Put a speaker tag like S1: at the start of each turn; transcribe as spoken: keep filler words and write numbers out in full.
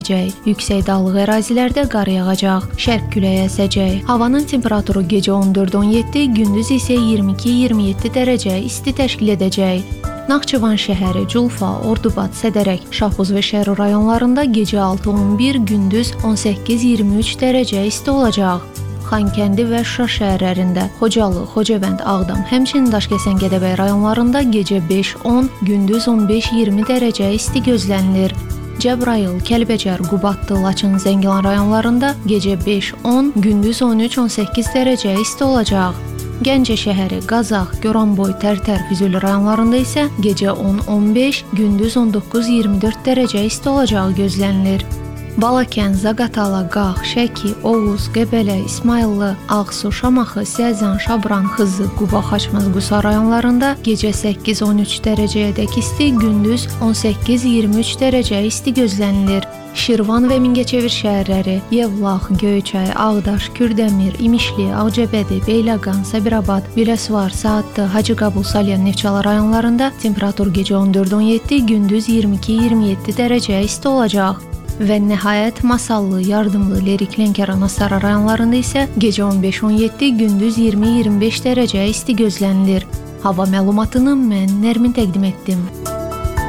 S1: Yüksək dağlıq ərazilərdə qar yağacaq, şərq küləyi əsəcək. Havanın temperaturu gecə on dörd on yeddi, gündüz isə iyirmi iki iyirmi yeddi dərəcə isti təşkil edəcək. Naxçıvan şəhəri, Culfa, Ordubad, Sədərək, Şahbuz və Şərur rayonlarında gecə altı on bir, gündüz on səkkiz iyirmi üç dərəcə isti olacaq. Xankəndi və Şuşa şəhərlərində, Xocalı, Xocavənd, Ağdam, həmçinin Daşkəsən, Gədəbəy rayonlarında gecə beş on, gündüz on beş iyirmi dərəcə isti gözlənilir. Cəbrayıl, Kəlbəcər, Qubadlı, Laçın, Zəngilan rayonlarında gecə beş on, gündüz on üç on səkkiz dərəcə isti olacaq. Gəncə şəhəri, Qazax, Goranboy, Tərtər, Füzuli rayonlarında isə gecə on on beş, gündüz on doqquz iyirmi dörd dərəcə isti olacağı gözlənilir. Balakən, Zaqatala, Qax, Şəki, Oğuz, Qəbələ, İsmayıllı, Ağsu, Şamaxı, Səzən, Şabran, Xızı, Quba, Xaçmaz, Qusa rayonlarında gecə səkkiz on üç dərəcəyədək isti, gündüz on səkkiz iyirmi üç dərəcə isti gözlənilir. Şirvan və Mingəçevir şəhərləri, Yevlax, Göyçay, Ağdaş, Kürdəmir, İmişli, Ağcabədi, Beyləqan, Sabirabad, Biləsuvar, Saatlı, Hacıqabul, Salyan, Neftçala rayonlarında temperatur gecə on dörd on yeddi, gündüz iyirmi iki iyirmi yeddi dərəcə isti olacaq. Və nəhayət Masallı, Yardımlı, Lerik, Lənkəran, Astara rayonlarında isə gecə on beş on yeddi, gündüz iyirmi iyirmi beş dərəcə isti gözlənilir. Hava məlumatını mən Nərmin təqdim etdim.